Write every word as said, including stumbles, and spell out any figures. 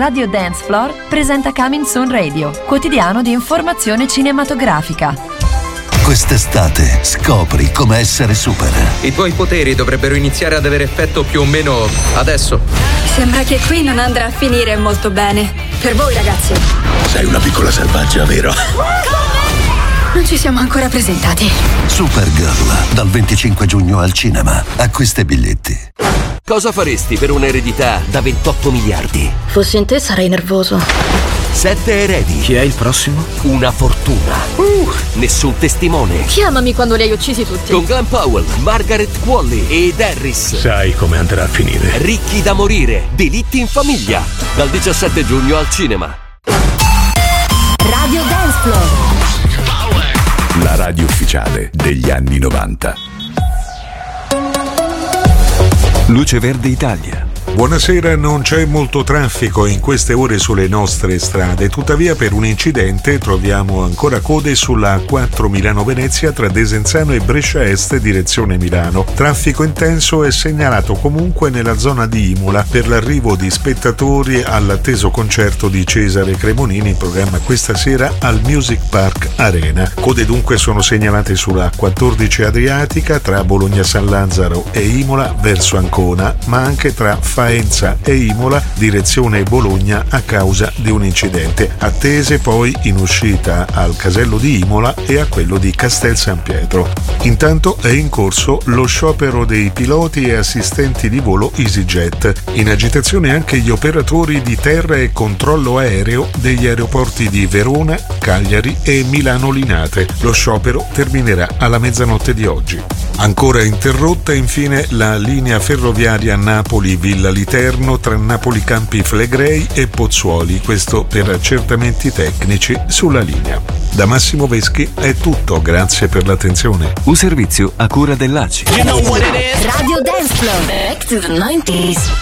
Radio Dance Floor presenta Coming Soon Radio, quotidiano di informazione cinematografica. Quest'estate scopri come essere super. I tuoi poteri dovrebbero iniziare ad avere effetto più o meno adesso. Sembra che qui non andrà a finire molto bene. Per voi, ragazzi. Sei una piccola selvaggia, vero? Non ci siamo ancora presentati. Supergirl, dal venticinque giugno al cinema. Acquista i biglietti. Cosa faresti per un'eredità da ventotto miliardi? Fossi in te sarei nervoso. Sette eredi. Chi è il prossimo? Una fortuna. Uh, nessun testimone. Chiamami quando li hai uccisi tutti. Con Glenn Powell, Margaret Qualley ed Harris. Sai come andrà a finire. Ricchi da morire. Delitti in famiglia. Dal diciassette giugno al cinema. Radio Dance Floor. La radio ufficiale degli anni novanta. Luce Verde Italia. Buonasera, non c'è molto traffico in queste ore sulle nostre strade, tuttavia per un incidente troviamo ancora code sulla A quattro Milano-Venezia tra Desenzano e Brescia Est direzione Milano. Traffico intenso è segnalato comunque nella zona di Imola per l'arrivo di spettatori all'atteso concerto di Cesare Cremonini in programma questa sera al Music Park Arena. Code dunque sono segnalate sulla A quattordici Adriatica tra Bologna San Lazzaro e Imola verso Ancona, ma anche tra Faenza e Imola direzione Bologna a causa di un incidente. Attese poi in uscita al casello di Imola e a quello di Castel San Pietro. Intanto è in corso lo sciopero dei piloti e assistenti di volo EasyJet. In agitazione anche gli operatori di terra e controllo aereo degli aeroporti di Verona, Cagliari e Milano Linate. Lo sciopero terminerà alla mezzanotte di oggi. Ancora interrotta infine la linea ferroviaria Napoli-Villa Literno tra Napoli Campi Flegrei e Pozzuoli, questo per accertamenti tecnici sulla linea. Da Massimo Veschi è tutto, grazie per l'attenzione. Un servizio a cura dell'A C I. Radio Dance Floor. Back to the nineties.